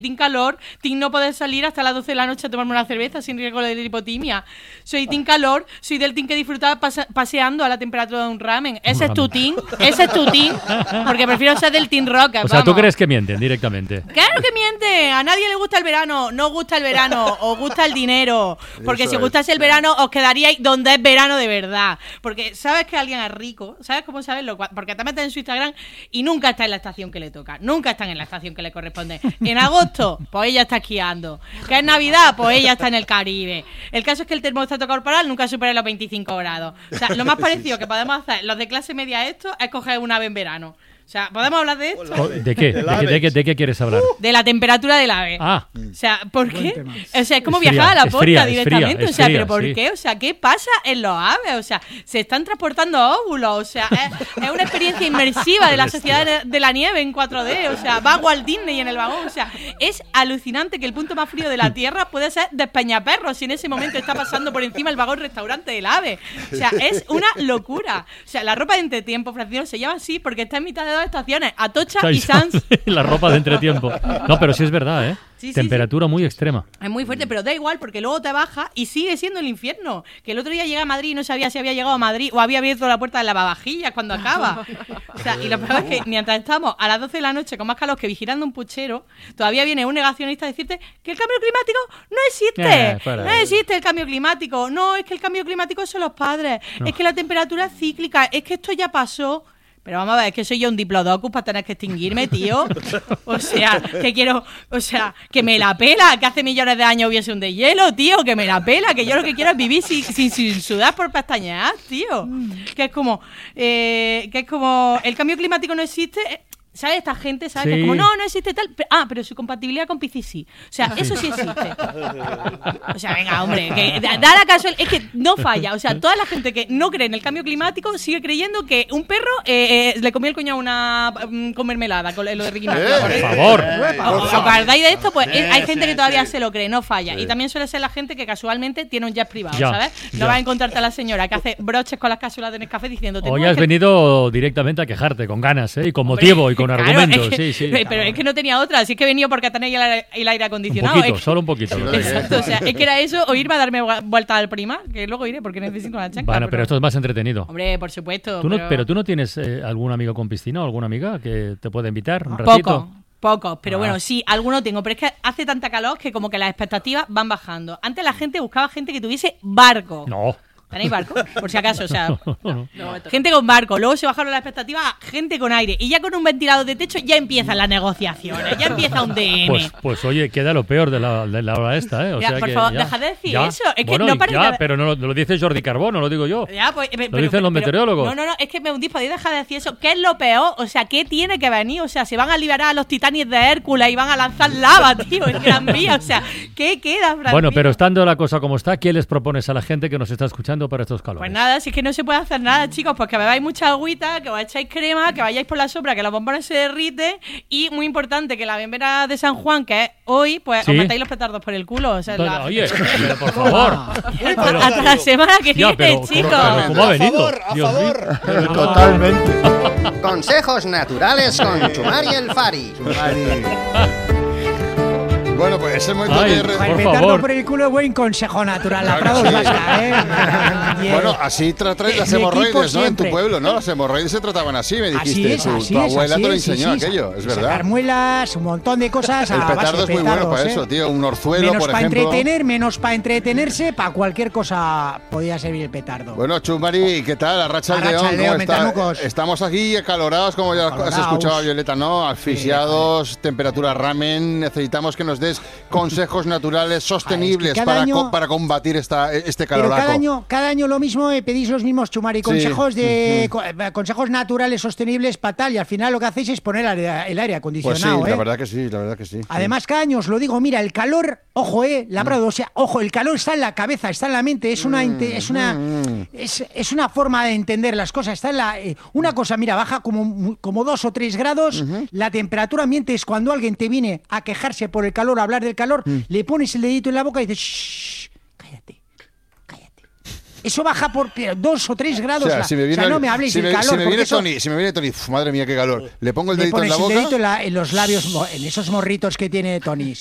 Team calor, team no poder salir hasta las 12 de la noche a tomarme una cerveza sin riesgo de hipotimia. Soy team calor, soy del team que disfrutaba paseando a la temperatura de un ramen. Ese es tu team, porque prefiero ser del team rock. O sea, ¿tú crees que mienten directamente? Claro que miente, a nadie le gusta el verano, no gusta el verano, os gusta el dinero, porque si os gustase el verano os quedaríais donde es verano de verdad, porque sabes que alguien es rico, ¿sabes cómo saberlo? Porque te metes en su Instagram y nunca está en la estación que le toca, nunca están en la estación que le corresponde. En agosto, pues ella está esquiando. ¿Que es Navidad? Pues ella está en el Caribe. El caso es que el termostato corporal nunca supera los 25 grados. O sea, lo más parecido que podemos hacer los de clase media a esto es coger un ave en verano. O sea, ¿podemos hablar de esto? ¿De qué? ¿De qué quieres hablar? De la temperatura del ave. Ah. O sea, ¿por qué? O sea, es como viajar a la posta directamente. O sea, ¿pero por qué? O sea, ¿qué pasa en los aves? O sea, se están transportando óvulos. O sea, es una experiencia inmersiva de la sociedad de la nieve en 4D. O sea, va a Walt Disney en el vagón. O sea, es alucinante que el punto más frío de la Tierra puede ser Despeñaperros si en ese momento está pasando por encima el vagón restaurante del ave. O sea, es una locura. O sea, la ropa de entretiempo, Francino, se llama así porque está en mitad de dos estaciones, Atocha y Sanz. La ropa de entretiempo. No, pero sí es verdad, ¿eh? Sí, temperatura muy extrema. Es muy fuerte, pero da igual porque luego te baja y sigue siendo el infierno. Que el otro día llegué a Madrid y no sabía si había llegado a Madrid o había abierto la puerta de lavavajillas cuando acaba. O sea, y lo peor es que mientras estamos a las 12 de la noche con más calor que vigilando un puchero, todavía viene un negacionista a decirte que el cambio climático no existe. No existe el cambio climático. No, es que el cambio climático son los padres. No. Es que la temperatura es cíclica. Es que esto ya pasó. Pero vamos a ver, es que soy yo un diplodocus para tener que extinguirme, tío. O sea, que quiero... O sea, que me la pela, que hace millones de años hubiese un deshielo, tío. Que me la pela, que yo lo que quiero es vivir sin sudar por pestañear, tío. Que es como... el cambio climático no existe... ¿Sabes? Esta gente, ¿sabes? Sí. Que es como, no existe tal... pero su compatibilidad con Piscis sí. O sea, eso sí existe. O sea, venga, hombre, que da la casualidad... Es que no falla. O sea, toda la gente que no cree en el cambio climático sigue creyendo que un perro le comió el coño con mermelada, con lo de Ricky Martin. Por favor. ¿Os acordáis de esto? Pues hay gente que todavía se lo cree, no falla. Sí. Y también suele ser la gente que casualmente tiene un jet privado, ¿sabes? No vas a encontrarte a la señora que hace broches con las cápsulas de Nescafé diciéndote... Hoy has venido directamente a quejarte, con ganas, ¿eh? Y con motivo, y con argumentos, es que, sí. Pero es que no tenía otra, así que he venido porque tenéis el aire acondicionado. Un poquito, solo un poquito. Exacto, o sea, es que era eso, o irme a darme vuelta al Prima, que luego iré porque necesito una chancla. Bueno, pero esto es más entretenido. Hombre, por supuesto. Pero tú no tienes algún amigo con piscina o alguna amiga que te pueda invitar un ratito. Pocos, pero bueno, sí, alguno tengo, pero es que hace tanta calor que como que las expectativas van bajando. Antes la gente buscaba gente que tuviese barco. No. ¿Tenéis barco? Por si acaso, o sea, gente con barco, luego se bajaron las expectativas a gente con aire, y ya con un ventilador de techo ya empiezan las negociaciones, ya empieza un DM. Pues oye, queda lo peor de la hora esta, ¿eh? O sea, por favor, deja de decir eso. Es que no parece pero no lo dice Jordi Carbó, no lo digo yo. Lo dicen los meteorólogos. No, es que me hundís, podéis dejar de decir eso. ¿Qué es lo peor? O sea, ¿qué tiene que venir? O sea, se van a liberar a los titanes de Hércules y van a lanzar lava, tío, en Gran Vía. O sea, ¿qué queda, Francisco? Bueno, pero estando la cosa como está, ¿qué les propones a la gente que nos está escuchando para estos calores? Pues nada, si es que no se puede hacer nada, chicos, pues que bebáis mucha agüita, que os echáis crema, que vayáis por la sombra, que los bombones se derriten, y muy importante, que la verbena de San Juan, que es hoy, pues os metáis los petardos por el culo. O sea, oye, pero por favor. Hasta la semana que viene, chicos. ¿Cómo ha venido? A favor. Totalmente. Consejos naturales con Chumari el Fari. Bueno, pues ese momento de... Por favor. Por el culo, buen consejo natural. Aplausos, Bueno, así tratáis las hemorroides, ¿no? En tu pueblo, ¿no? Las hemorroides se trataban así, me dijiste. Tu abuela te lo enseñó aquello, es verdad. Sacar muelas, un montón de cosas. El petardo es muy bueno para eso, tío. Un orzuelo, por ejemplo. Menos para entretenerse, para cualquier cosa podía servir el petardo. Bueno, Chumari, ¿qué tal? Arracha el León, ¿cómo está? Estamos aquí acalorados, como ya has escuchado, Violeta, ¿no? Asfixiados, temperatura ramen. Necesitamos que nos des consejos naturales sostenibles para combatir este caloraco. Pero cada año lo mismo, pedís los mismos, Chumari, consejos consejos naturales sostenibles para tal, y al final lo que hacéis es poner el aire acondicionado. Pues sí, la verdad que sí. Además, cada año os lo digo, mira, el calor, ojo, labrado, o sea, ojo, el calor está en la cabeza, está en la mente, es una forma de entender las cosas, está en una cosa, mira, baja como 2 o 3 grados, la temperatura ambiente es cuando alguien te viene a quejarse por el calor, a hablar del calor, le pones el dedito en la boca y dices, shh, cállate. Eso baja por 2 o 3 grados. O sea, si me viene, no me habléis del calor. Si me viene Tony, madre mía, qué calor. Le pongo el dedito en la boca. Le pones el dedito en los labios, en esos morritos que tiene Tony.